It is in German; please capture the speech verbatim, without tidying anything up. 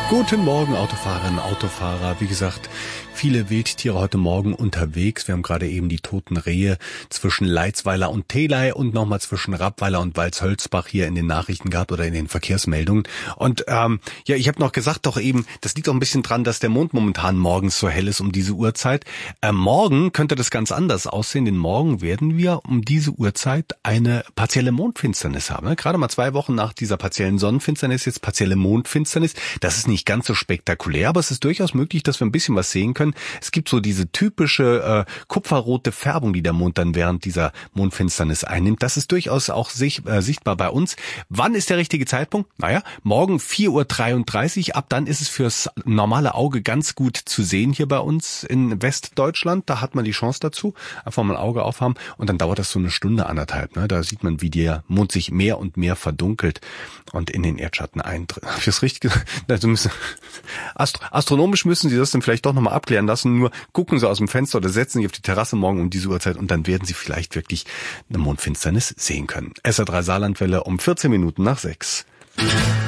Guten Morgen, Autofahrerinnen, Autofahrer. Wie gesagt, viele Wildtiere heute Morgen unterwegs. Wir haben gerade eben die toten Rehe zwischen Leitzweiler und Telei und nochmal zwischen Rappweiler und Walshölzbach hier in den Nachrichten gehabt oder in den Verkehrsmeldungen. Und ähm, ja, ich habe noch gesagt doch eben, das liegt auch ein bisschen dran, dass der Mond momentan morgens so hell ist um diese Uhrzeit. Äh, morgen könnte das ganz anders aussehen, denn morgen werden wir um diese Uhrzeit eine partielle Mondfinsternis haben. Ne? Gerade mal zwei Wochen nach dieser partiellen Sonnenfinsternis jetzt partielle Mondfinsternis. Das ist nicht ganz so spektakulär, aber es ist durchaus möglich, dass wir ein bisschen was sehen können. Es gibt so diese typische äh, kupferrote Färbung, die der Mond dann während dieser Mondfinsternis einnimmt. Das ist durchaus auch sich, äh, sichtbar bei uns. Wann ist der richtige Zeitpunkt? Naja, morgen vier Uhr dreiunddreißig. Ab dann ist es fürs normale Auge ganz gut zu sehen hier bei uns in Westdeutschland. Da hat man die Chance dazu. Einfach mal ein Auge aufhaben und dann dauert das so eine Stunde, anderthalb. Ne? Da sieht man, wie der Mond sich mehr und mehr verdunkelt und in den Erdschatten eintritt. Habe ich das richtig gesagt? Also müssen, Astro- astronomisch müssen Sie das dann vielleicht doch nochmal abklären lassen. Nur gucken Sie aus dem Fenster oder setzen Sie auf die Terrasse morgen um diese Uhrzeit und dann werden Sie vielleicht wirklich eine Mondfinsternis sehen können. S R drei Saarlandwelle um vierzehn Minuten nach sechs.